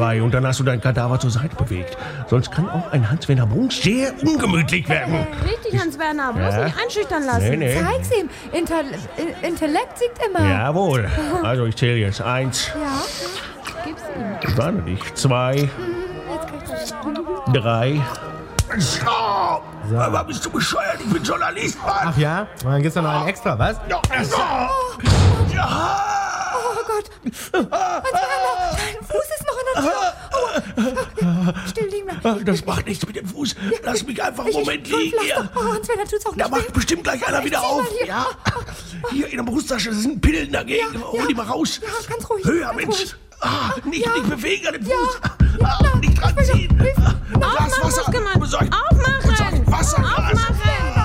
3 und dann hast du deinen Kadaver zur Seite bewegt. Sonst kann auch ein Hans-Werner Bruns sehr ungemütlich werden. Richtig, Hans-Werner, bloß nicht einschüchtern lassen. Nee. Zeig's ihm. Intellekt siegt immer. Jawohl. Also ich zähle jetzt 1. Ja. Gib's ihm. Warte nicht. 2, Jetzt kann ich das 3. Aber bist du bescheuert? Ich bin Journalist, Mann. Ach ja? Und dann gibt's da noch einen extra, was? Ja. Oh Gott. Hans-Werner, dein Fuß ist noch in der Tür. Aua. Still liegen bleiben. Das macht nichts mit dem Fuß. Lass mich einfach einen Moment liegen. Hier. Oh, Hans-Werner tut's auch Da nicht macht weh. bestimmt gleich einer wieder zieh mal auf. hier. Ja. Hier in der Brusttasche sind Pillen dagegen. Hol die mal raus. Ja, ganz ruhig. Höher, ganz Mensch. ruhig. Nicht bewegen an den Fuß. Ja. Nicht dran ziehen. Glas Aufmachen, Wasser. Buskemann. Besorgt Aufmachen. Wasser. Aufmachen.